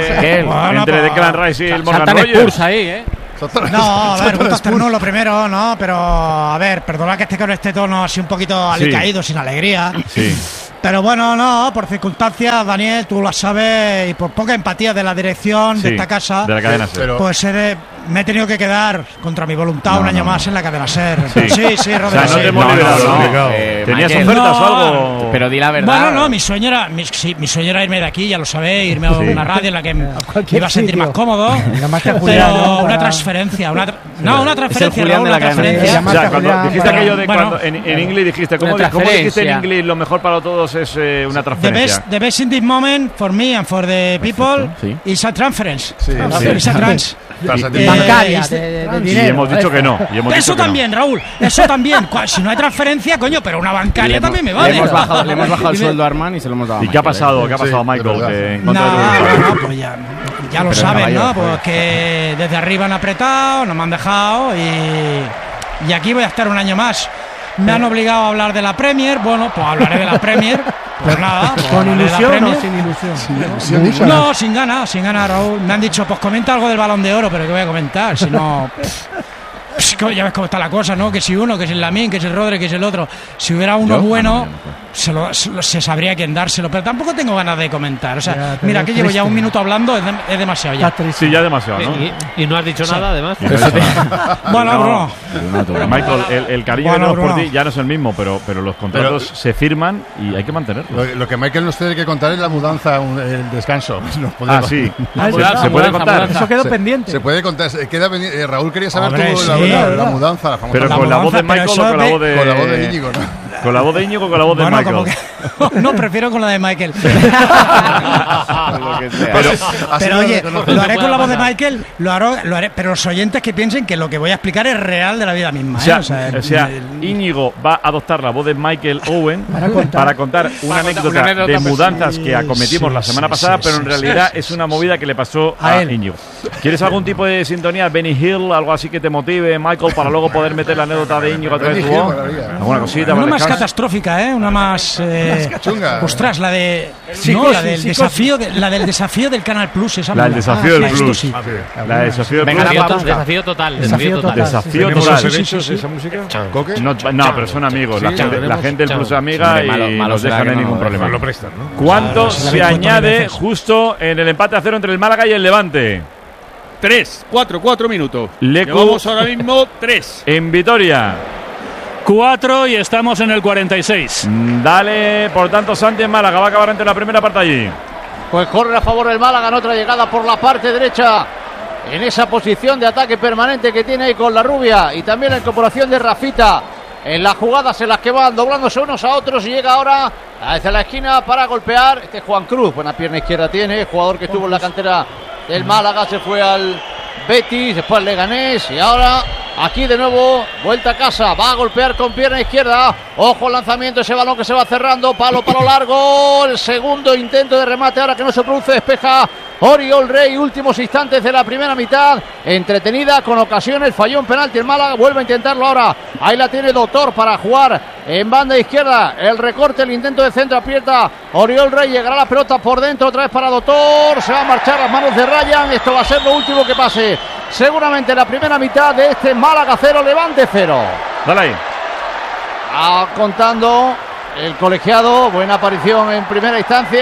entre Declan Rice y el Morgan Rogers? Ahí, No, a ver, gusto externo lo primero, ¿no? Pero, a ver, perdona que esté con este tono así un poquito alicaído, sin alegría. Sí. Pero bueno, no, por circunstancias, Daniel, tú lo sabes, y por poca empatía de la dirección de esta casa, de la cadena SER. Pues me he tenido que quedar contra mi voluntad un año más en la cadena SER. Sí, Rodrigo. O sea, no te hemos liberado. ¿Tenías ofertas o algo? Pero di la verdad. Bueno, no, mi sueño era irme de aquí, ya lo sabéis, irme a una radio en la que me iba a sentir más cómodo. Pero una transferencia, una transferencia, Raúl, una transferencia. O sea, cuando dijiste aquello de cuando en inglés dijiste, ¿cómo dijiste en inglés? Lo mejor para todos es una transferencia. The best in this moment for me and for the people is a transference. Is a trans. Bancaria, de dinero. Y hemos dicho que no. Eso también, Raúl. Eso también. Si no hay transferencia, coño, pero una bancaria también me vale. Le hemos bajado el sueldo a Armand y se lo hemos dado. ¿Y qué ha pasado? ¿Qué ha pasado, Michael? No, pues ya lo saben, ¿no? Pues que desde arriba han apretado, no me han dejado y aquí voy a estar un año más. Me han obligado a hablar de la Premier. Bueno, pues hablaré de la Premier. Pues nada. Pues ¿Con ilusión o sin ilusión? No, sin ganas, Raúl. Me han dicho, pues comenta algo del Balón de Oro, pero ¿qué voy a comentar? Si no... Ya ves cómo está la cosa, ¿no? Que si uno, que si el Lamine, que si el Rodri, que si el otro. Si hubiera uno bueno, se sabría quién dárselo. Pero tampoco tengo ganas de comentar. O sea, mira, que llevo ya un minuto hablando, es demasiado ya. Sí, ya demasiado, ¿no? Y no has dicho nada, además. Bueno, Bruno. Michael, el cariño que tenemos por ti ya no es el mismo, pero los contratos se firman y hay que mantenerlos. Lo que Michael nos tiene que contar es la mudanza, el descanso. Sí. ¿Se puede contar? Eso quedó pendiente. Se puede contar. Raúl quería saber la mudanza, la famosa. Pero con la voz de Michael o con la voz de Íñigo, ¿no? ¿Con la voz de Íñigo o con la voz de Michael? No, prefiero con la de Michael. Pero oye, lo haré con la voz de Michael, lo haré, pero los oyentes que piensen que lo que voy a explicar es real de la vida misma. O sea, Íñigo va a adoptar la voz de Michael Owen para contar una anécdota de mudanzas que acometimos la semana pasada, pero en realidad es una movida que le pasó a Íñigo. ¿Quieres algún tipo de sintonía? Benny Hill, algo así que te motive, Michael, para luego poder meter la anécdota de Íñigo a través de tu voz? ¿Alguna cosita? Una más catastrófica, una más... ostras, la de... la del desafío del Canal Plus. La del desafío del Plus. La del desafío del Plus. Desafío total. Desafío total. ¿Esa música? No, pero son amigos. La gente del Plus es amiga y no nos dejan en ningún problema. ¿Cuánto se añade justo en el empate a 0 entre el Málaga y el Levante? 4 minutos. Llevamos ahora mismo 3. En Vitoria. 4 y estamos en el 46. Dale, por tanto, Santi en Málaga. Va a acabar entre la primera parte allí. Pues corre a favor del Málaga en otra llegada por la parte derecha. En esa posición de ataque permanente que tiene ahí con la rubia. Y también la incorporación de Rafita. En las jugadas en las que van doblándose unos a otros. Y llega ahora hacia la esquina para golpear. Este es Juan Cruz. Buena pierna izquierda tiene. Jugador que estuvo en la cantera del Málaga. Se fue al Betis, después al Leganés. Y ahora... aquí de nuevo, vuelta a casa, va a golpear con pierna izquierda, ojo al lanzamiento, ese balón que se va cerrando, palo largo, el segundo intento de remate, ahora que no se produce, despeja Oriol Rey, últimos instantes de la primera mitad, entretenida con ocasiones, falló un penalti el Málaga, vuelve a intentarlo ahora, ahí la tiene Doctor para jugar en banda izquierda, el recorte, el intento de centro, aprieta Oriol Rey, llegará la pelota por dentro, otra vez para Doctor, se va a marchar las manos de Ryan, esto va a ser lo último que pase, seguramente la primera mitad de este Málaga 0, Levante 0. Dale ahí. Contando el colegiado, buena aparición en primera instancia.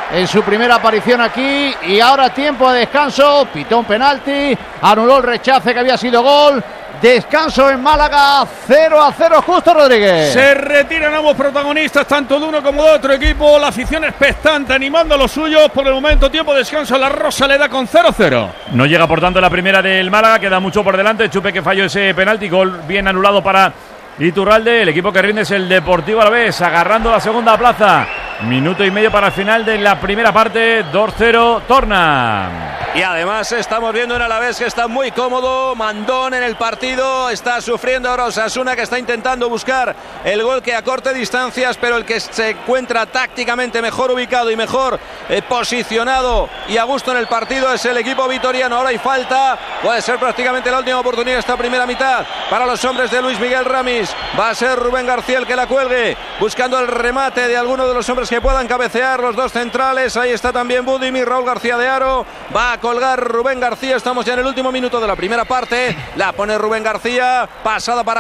en su primera aparición aquí. Y ahora tiempo de descanso. Pitó un penalti. Anuló el rechace que había sido gol. Descanso en Málaga, 0-0. Justo Rodríguez. Se retiran ambos protagonistas, tanto de uno como de otro equipo. La afición expectante, animando a los suyos. Por el momento, tiempo de descanso. La Rosaleda con 0-0. No llega, por tanto, la primera del Málaga. Queda mucho por delante. Chupe que falló ese penalti. Gol bien anulado para Iturralde. El equipo que rinde es el Deportivo Alavés, agarrando la segunda plaza. Minuto y medio para el final de la primera parte. 2-0, Torna. Y además estamos viendo un Alavés que está muy cómodo, mandón en el partido, está sufriendo ahora Osasuna, que está intentando buscar el gol que acorte distancias, pero el que se encuentra tácticamente mejor ubicado y mejor posicionado y a gusto en el partido es el equipo vitoriano. Ahora hay falta, puede ser prácticamente la última oportunidad de esta primera mitad para los hombres de Luis Miguel Ramis. Va a ser Rubén García el que la cuelgue, buscando el remate de alguno de los hombres que puedan cabecear, los dos centrales. Ahí está también Budimir, Raúl García de Haro, va a colgar Rubén García. Estamos ya en el último minuto de la primera parte. La pone Rubén García, pasada para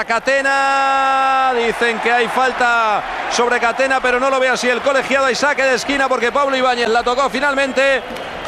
Catena. Dicen que hay falta sobre Catena, pero no lo ve así el colegiado. Y saque de esquina porque Pablo Ibáñez la tocó finalmente.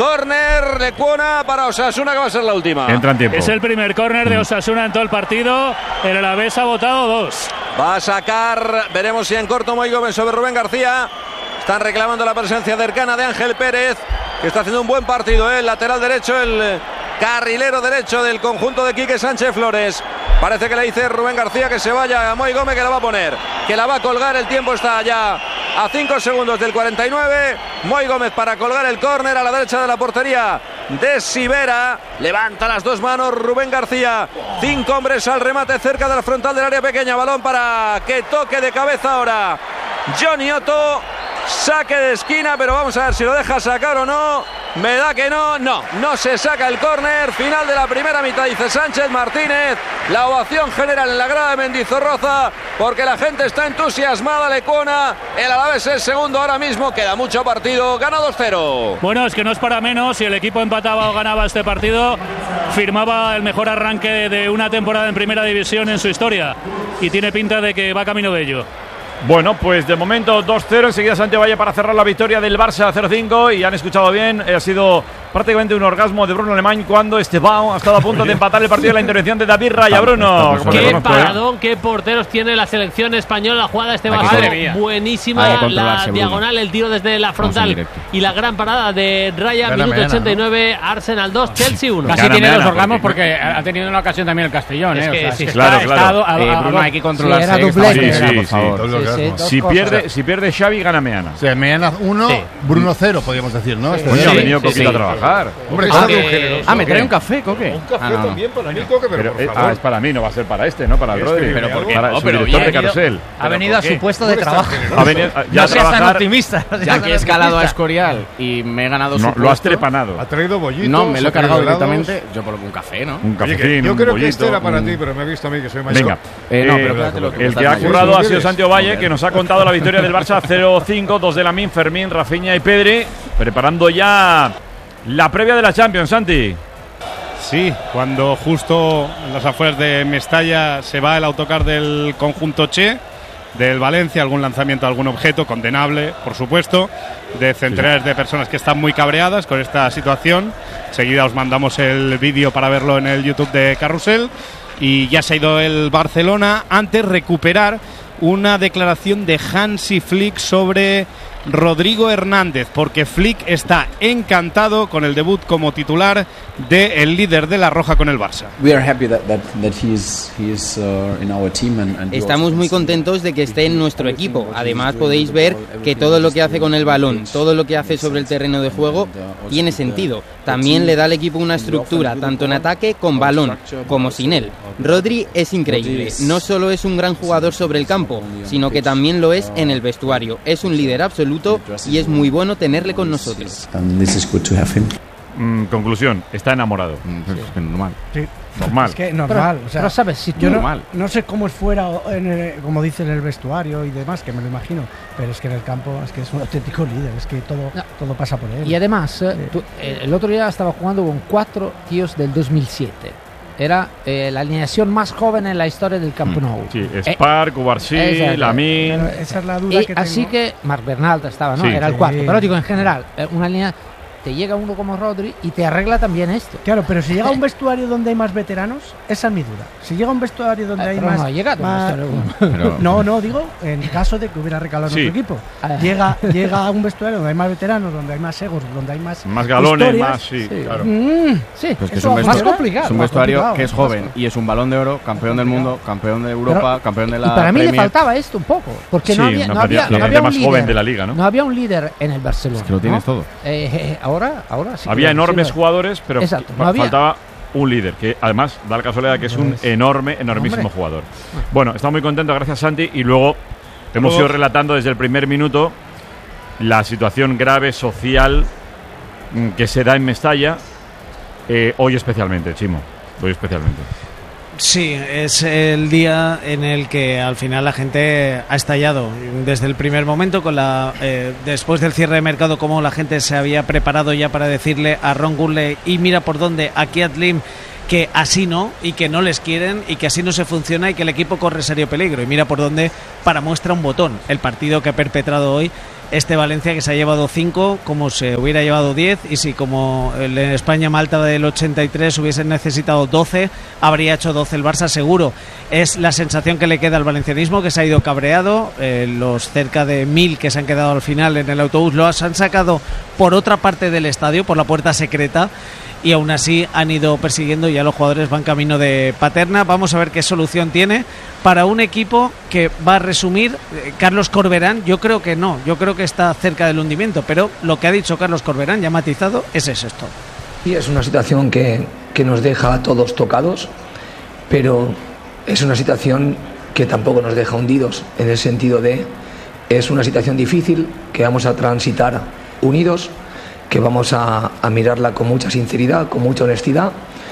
Córner de Cuona para Osasuna, que va a ser la última. Entra en tiempo. Es el primer córner de Osasuna en todo el partido. El Alavés ha votado 2. Va a sacar, veremos si en corto Moi Gómez sobre Rubén García. Están reclamando la presencia cercana de Ángel Pérez, que está haciendo un buen partido, el lateral derecho, el carrilero derecho del conjunto de Quique Sánchez Flores. Parece que le dice Rubén García que se vaya a Moi Gómez, que la va a poner, que la va a colgar. El tiempo está ya a 5 segundos del 49. Moi Gómez para colgar el córner a la derecha de la portería de Sivera. Levanta las dos manos Rubén García. 5 hombres al remate cerca de la frontal del área pequeña. Balón para que toque de cabeza ahora Johnny Otto. Saque de esquina, pero vamos a ver si lo deja sacar o no. Me da que no, no se saca el córner. Final de la primera mitad, dice Sánchez Martínez. La ovación general en la grada de Mendizorroza, porque la gente está entusiasmada. Lecuona, el Alavés es segundo ahora mismo, queda mucho partido, gana 2-0. Bueno, es que no es para menos. Si el equipo empataba o ganaba este partido, firmaba el mejor arranque de una temporada en primera división en su historia, y tiene pinta de que va camino de ello. Bueno, pues de momento 2-0, enseguida Santiago Valle para cerrar la victoria del Barça 0-5, y han escuchado bien, ha sido prácticamente un orgasmo de Bruno Alemany cuando Esteban ha estado a punto de empatar el partido de la intervención de David Raya. Bruno, qué paradón, qué porteros tiene la selección española. La jugada de Esteban, buenísima, la diagonal, el tiro desde la frontal y la gran parada de Raya. Minuto 89, ¿no? Arsenal 2, Chelsea 1. Casi tiene dos orgasmos porque ha tenido una ocasión también el Castellón. Claro. Bruno, hay que controlarse. Era doblete. Si pierde Xavi, gana Meana. O sea, Meana 1, Bruno 0, podríamos decir, ¿no? Ha venido Coquito a trabajar. Hombre, me trae un café, Coque. Un café también para mí, Coque, pero por favor. Es para mí, no va a ser para este, ¿no? Para el Rodri. Pero ¿por qué? Para su director de carrusel. Ha venido a su puesto de trabajo. Ha venido ya no seas tan optimista. Ya que he escalado a Escorial y me he ganado su puesto. Lo has trepanado. Ha traído bollitos. No, me lo he cargado directamente. Yo por un café, ¿no? Un café. Yo creo que este era para ti, pero me he visto a mí que soy mayor. Venga. Pero el que ha currado ha sido Santiago Valle, que nos ha contado la victoria del Barça 0-5, 2 de Lamine, Fermín, Rafinha y Pedri, preparando ya la previa de la Champions, Santi. Sí, cuando justo en las afueras de Mestalla se va el autocar del conjunto Che, del Valencia, algún lanzamiento, algún objeto, condenable, por supuesto, de centenares de personas que están muy cabreadas con esta situación. Enseguida os mandamos el vídeo para verlo en el YouTube de Carrusel. Y ya se ha ido el Barcelona. Antes recuperar una declaración de Hansi Flick sobre Rodrigo Hernández, porque Flick está encantado con el debut como titular del líder de la Roja con el Barça. Estamos muy contentos de que esté en nuestro equipo. Además podéis ver que todo lo que hace con el balón, todo lo que hace sobre el terreno de juego tiene sentido. También le da al equipo una estructura, tanto en ataque con balón como sin él. Rodri es increíble. No solo es un gran jugador sobre el campo, sino que también lo es en el vestuario. Es un líder absoluto y es muy bueno tenerle con nosotros. Conclusión, está enamorado. Normal. Sí. Normal. Es que normal. Pero sabes, si yo no sé cómo es fuera, como dice en el vestuario y demás, que me lo imagino, pero es que en el campo es que es un auténtico líder, es que todo pasa por él. Y además, el otro día estaba jugando con 4 tíos del 2007. era la alineación más joven en la historia del Camp Nou. Sí, Spark, Cubarsí, Lamine. Esa es la duda que tengo. Así que Marc Bernal estaba, ¿no? Sí, Era el sí. 4. Pero digo, en general, una línea... Te llega uno como Rodri y te arregla también esto. Claro, pero si llega a un vestuario donde hay más veteranos, esa es mi duda. Si llega a un vestuario donde hay pero más... no ha llegado No, digo, en caso de que hubiera recalado nuestro equipo. Llega a un vestuario donde hay más veteranos, donde hay más egos, donde hay más galones, más, claro. Sí, pues que eso es más complicado. Es un vestuario que es joven y es un Balón de Oro, campeón del mundo, campeón de Europa, campeón de la Y para mí Premier. le faltaba esto un poco, porque no había más un joven líder, de la liga, ¿no? No había un líder en el Barcelona. Es que lo tienes todo. Ahora sí. Había enormes jugadores, pero faltaba un líder, que además da la casualidad que es un enormísimo jugador. Bueno, estamos muy contentos, gracias Santi, y luego hemos ido relatando desde el primer minuto la situación grave social que se da en Mestalla, hoy especialmente, Chimo, hoy especialmente. Sí, es el día en el que al final la gente ha estallado desde el primer momento con después del cierre de mercado, como la gente se había preparado ya para decirle a Ron Gurley y mira por dónde, a Kiat Lim, que así no, y que no les quieren, y que así no se funciona, y que el equipo corre serio peligro, y mira por dónde, para muestra un botón, el partido que ha perpetrado hoy este Valencia, que se ha llevado 5 como se hubiera llevado 10, y si como el España-Malta del 83 hubiesen necesitado 12, habría hecho 12 el Barça seguro. Es la sensación que le queda al valencianismo, que se ha ido cabreado. Los cerca de 1000 que se han quedado al final en el autobús los han sacado por otra parte del estadio, por la puerta secreta, y aún así han ido persiguiendo, y ya los jugadores van camino de Paterna. Vamos a ver qué solución tiene para un equipo que va a resumir Carlos Corberán. Yo creo que no, yo creo que está cerca del hundimiento, pero lo que ha dicho Carlos Corberán, ya matizado, es esto. Y es una situación que nos deja a todos tocados, pero es una situación que tampoco nos deja hundidos, en el sentido de es una situación difícil que vamos a transitar unidos, que vamos a mirarla con mucha sinceridad, con mucha honestidad,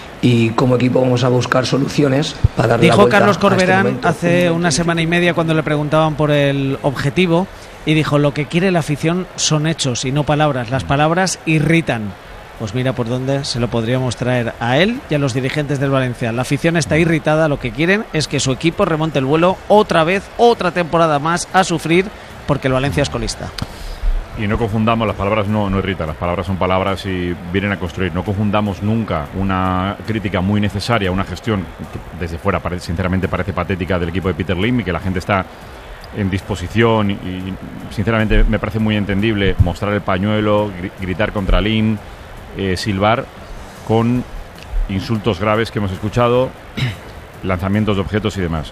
y como equipo vamos a buscar soluciones para darle la vuelta. Dijo Carlos Corberán hace una semana y media, cuando le preguntaban por el objetivo, y dijo: lo que quiere la afición son hechos y no palabras, las palabras irritan. Pues mira por dónde se lo podríamos traer a él y a los dirigentes del Valencia. La afición está irritada, lo que quieren es que su equipo remonte el vuelo otra vez, otra temporada más, a sufrir, porque el Valencia es colista. Y no confundamos, las palabras no irritan, las palabras son palabras y vienen a construir. No confundamos nunca una crítica muy necesaria, una gestión que desde fuera sinceramente parece patética del equipo de Peter Lim, y que la gente está en disposición, y sinceramente me parece muy entendible mostrar el pañuelo, gritar contra Lim, silbar, con insultos graves que hemos escuchado, lanzamientos de objetos y demás.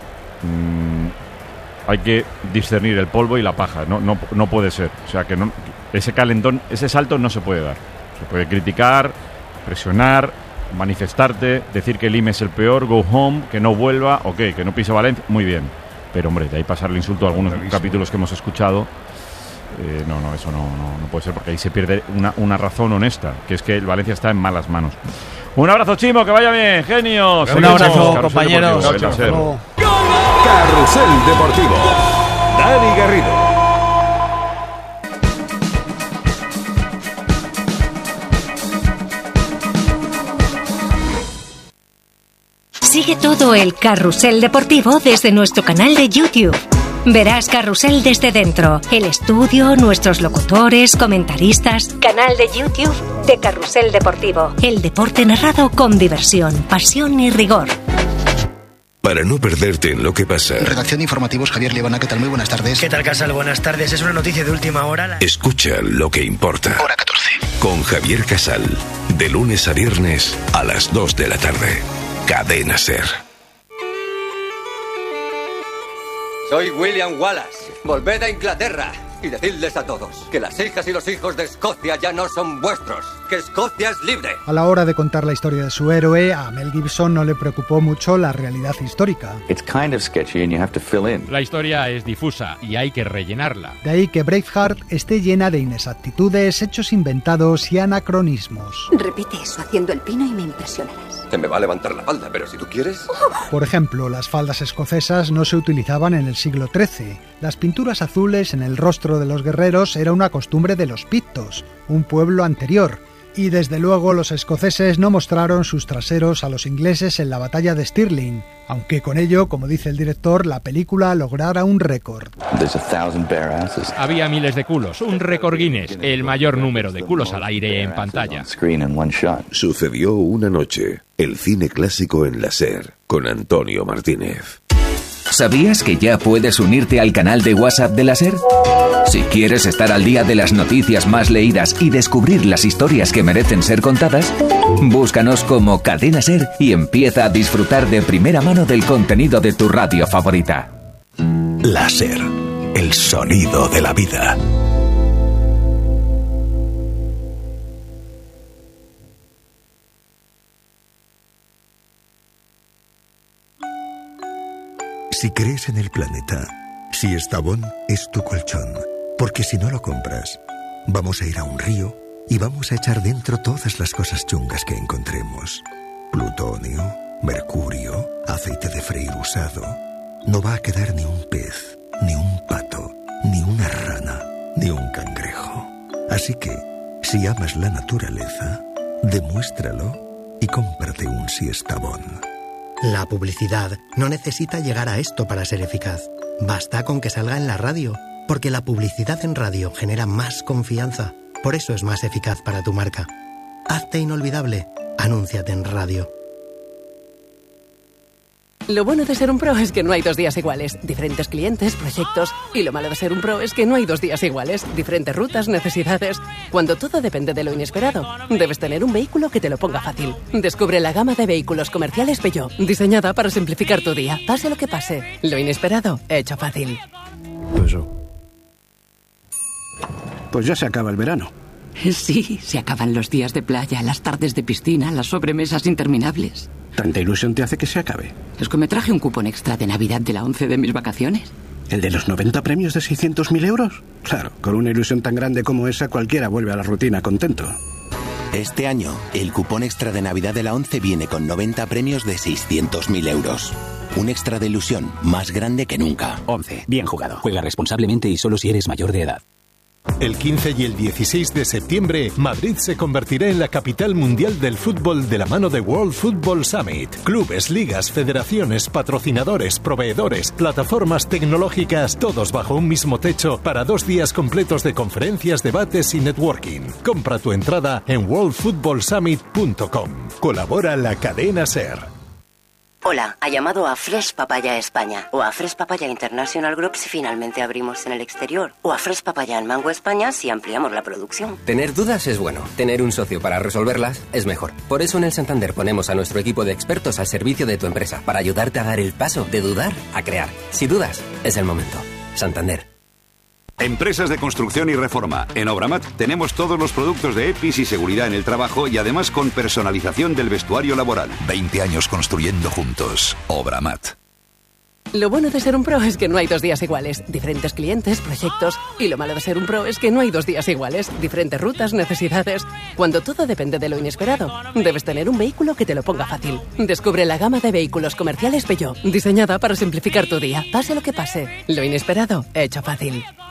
Hay que discernir el polvo y la paja, no puede ser. O sea, que ese calentón, ese salto no se puede dar. Se puede criticar, presionar, manifestarte, decir que Lim es el peor, go home, que no vuelva, ok, que no pise Valencia, muy bien. Pero hombre, de ahí pasar el insulto a algunos capítulos que hemos escuchado, eso no puede ser, porque ahí se pierde una razón honesta, que es que el Valencia está en malas manos. Un abrazo, Chimo, que vaya bien, genios. Un abrazo, compañeros. Carrusel Deportivo. Dani Garrido. Sigue todo el Carrusel Deportivo desde nuestro canal de YouTube. Verás Carrusel desde dentro, el estudio, nuestros locutores, comentaristas. Canal de YouTube de Carrusel Deportivo. El deporte narrado con diversión, pasión y rigor. Para no perderte en lo que pasa. Redacción de informativos, Javier Liebana, ¿qué tal? Muy buenas tardes. ¿Qué tal, Casal? Buenas tardes. Es una noticia de última hora. Escucha lo que importa. Hora 14. Con Javier Casal. De lunes a viernes a las 2 de la tarde. Cadena SER. Soy William Wallace. Volved a Inglaterra y decidles a todos que las hijas y los hijos de Escocia ya no son vuestros, que Escocia es libre. A la hora de contar la historia de su héroe, a Mel Gibson no le preocupó mucho la realidad histórica. La historia es difusa y hay que rellenarla. De ahí que Braveheart esté llena de inexactitudes, hechos inventados y anacronismos. Repite eso haciendo el pino y me impresionarás. Se me va a levantar la falda, pero si tú quieres... Por ejemplo, las faldas escocesas no se utilizaban en el siglo XIII. Las pinturas azules en el rostro de los guerreros era una costumbre de los pictos, un pueblo anterior. Y desde luego los escoceses no mostraron sus traseros a los ingleses en la batalla de Stirling, aunque con ello, como dice el director, la película lograra un récord. Había miles de culos, un récord Guinness, el mayor número de culos al aire en pantalla. Sucedió una noche, el cine clásico en la SER, con Antonio Martínez. ¿Sabías que ya puedes unirte al canal de WhatsApp de la SER? Si quieres estar al día de las noticias más leídas y descubrir las historias que merecen ser contadas, búscanos como Cadena SER y empieza a disfrutar de primera mano del contenido de tu radio favorita. La SER, el sonido de la vida. Si crees en el planeta, si Estavón es tu colchón, porque si no lo compras, vamos a ir a un río y vamos a echar dentro todas las cosas chungas que encontremos. Plutonio, mercurio, aceite de freír usado. No va a quedar ni un pez, ni un pato, ni una rana, ni un cangrejo. Así que, si amas la naturaleza, demuéstralo y cómprate un Siestabón. La publicidad no necesita llegar a esto para ser eficaz. Basta con que salga en la radio, porque la publicidad en radio genera más confianza. Por eso es más eficaz para tu marca. Hazte inolvidable. Anúnciate en radio. Lo bueno de ser un pro es que no hay 2 días iguales. Diferentes clientes, proyectos. Y lo malo de ser un pro es que no hay 2 días iguales. Diferentes rutas, necesidades. Cuando todo depende de lo inesperado, debes tener un vehículo que te lo ponga fácil. Descubre la gama de vehículos comerciales Peugeot, diseñada para simplificar tu día. Pase lo que pase, lo inesperado, hecho fácil. Pues ya se acaba el verano. Sí, se acaban los días de playa, las tardes de piscina, las sobremesas interminables. ¿Tanta ilusión te hace que se acabe? Es que me traje un cupón extra de Navidad de la 11 de mis vacaciones. ¿El de los 90 premios de 600.000 euros? Claro, con una ilusión tan grande como esa, cualquiera vuelve a la rutina contento. Este año, el cupón extra de Navidad de la 11 viene con 90 premios de 600.000 euros. Un extra de ilusión más grande que nunca. 11. Bien jugado. Juega responsablemente y solo si eres mayor de edad. El 15 y el 16 de septiembre, Madrid se convertirá en la capital mundial del fútbol de la mano de World Football Summit. Clubes, ligas, federaciones, patrocinadores, proveedores, plataformas tecnológicas, todos bajo un mismo techo para 2 días completos de conferencias, debates y networking. Compra tu entrada en worldfootballsummit.com. Colabora la cadena SER. Hola, ha llamado a Fresh Papaya España o a Fresh Papaya International Group si finalmente abrimos en el exterior o a Fresh Papaya en Mango España si ampliamos la producción. Tener dudas es bueno, tener un socio para resolverlas es mejor. Por eso en el Santander ponemos a nuestro equipo de expertos al servicio de tu empresa para ayudarte a dar el paso de dudar a crear. Si dudas, es el momento. Santander. Empresas de construcción y reforma. En Obramat tenemos todos los productos de EPIs y seguridad en el trabajo y además con personalización del vestuario laboral. 20 años construyendo juntos. Obramat. Lo bueno de ser un pro es que no hay 2 días iguales. Diferentes clientes, proyectos. Y lo malo de ser un pro es que no hay 2 días iguales. Diferentes rutas, necesidades. Cuando todo depende de lo inesperado, debes tener un vehículo que te lo ponga fácil. Descubre la gama de vehículos comerciales Peugeot, diseñada para simplificar tu día. Pase lo que pase, lo inesperado, hecho fácil.